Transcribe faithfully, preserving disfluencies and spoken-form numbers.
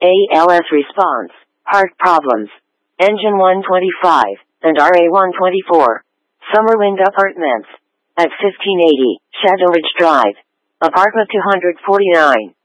A L S response, heart problems. Engine one twenty-five, and R A one twenty-four. Summerwind Apartments. At fifteen eighty, Shadow Ridge Drive. Apartment two forty-nine.